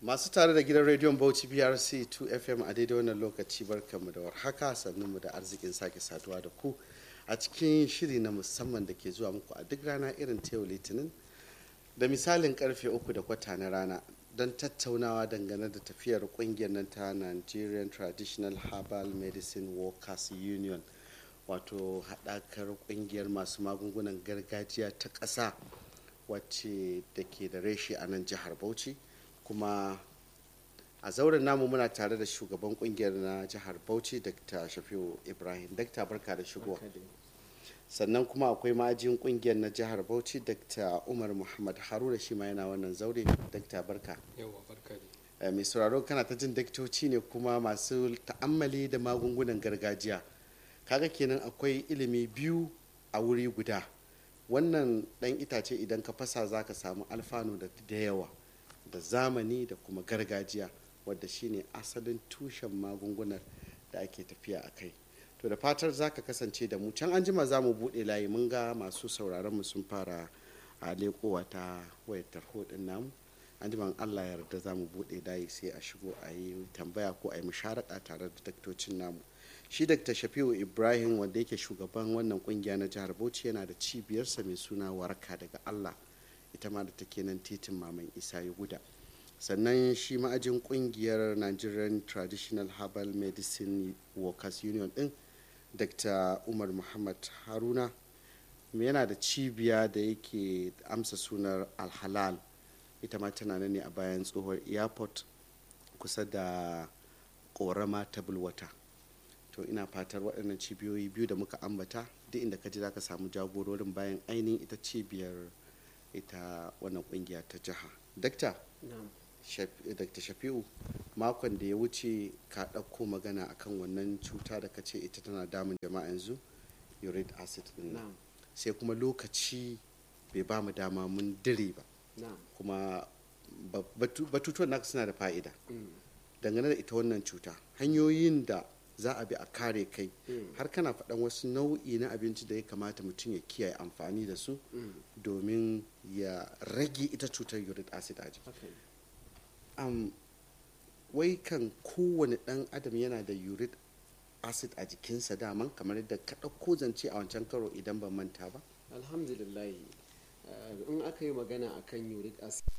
Masu tare da gidan rediyon Bauchi BRC 2 FM a daidai wannan lokaci barkanmu da warhaka, sannunmu da arzikin sake saduwa da ku a cikin shiri na musamman da ke zuwa muku a duk rana irin ta yau Litinin da misalin karfe 3:15 na rana don tattaunawa dangane da tafiyar kungiyar nan ta Nigerian Traditional Herbal Medicine Workers Union, wato haɗakar kungiyar masu magungunan gargajiya ta ƙasa wacce da ke da reshe a nan jihar Bauchi. Kuma a zauren namu muna tare da shugaban kungiyar na jihar Bauchi, Dr. Shafi'u Ibrahim. Dr. barka da shigowa. Sannan kuma akwai ma'ajin kungiyar na jihar Bauchi, Dr. Umar Muhammad Haruna, shi ma yana wannan zaure. Dr. barka. Yawa barka ne. Mai sauraro kana ta jin daktoci ne kuma masu ta'ammali da magungunan gargajiya. Kaga kenan akwai ilimi biyu a wuri guda. Wannan dan itace idan ka fasa zaka samu alfanu da yawa, da zamani da kuma gargajiya, wadda shine asalin tushen magungunan da ake tafiya a kai. To da fatar za ka kasance da mu can anjima za mu buɗe layi. Mun ga masu sauraron mu sun fara a lekowa ta wayar tarho din namu. Anjiman Allah ya yarda za mu buɗe layi sai a shigo a yi tambaya ko a yi musharaka tare da daktocin namu. Shi Dr. Shafi'u Ibrahim, wanda yake shugaban wannan kungiya na jihar Bauchi, yana da cibiyarsa mai suna Waraka daga Allah, ita ma da take nan titin Maman Isa ya guda. Sannan shi ma'ajin kungiyar Nigerian Traditional Herbal Medicine Workers Union din, Dr. Umar Muhammad Haruna, yana da cibiya da yake amsa sunar Alhalal, ita ma tana nan ne a bayan tsohuwar airport kusa da korama ta Bulwata. To ina fatar waɗannan cibiyoyi biyu da muka ambata duk inda ka ji za ka samu jagororin bayan ainihin ita cibiyar ita wannan kungiya ta jiha. Dr. Shafi'u, makon da ya wuce ka ɗauko magana akan wannan cuta da ka ce ita tana damun jama'a yanzu, uric acid din nan. Sai kuma lokaci bai ba mu dama mun dire ba, kuma batutuwan naka suna da fa'ida dangane da ita wannan cuta, hanyoyin da za a bi a kare kai, har kana faɗan wasu nau'i na abinci da ya kamata mutum ya kiyaye amfani da su domin ya rage ita cutar uric acid a jiki. Wai kan kowane ɗan adam yana da uric acid a jikinsa daman, kamar yadda ka ɗauko zance a wancan karo idan ban manta ba? Alhamdulillah, in aka yi magana akan uric acid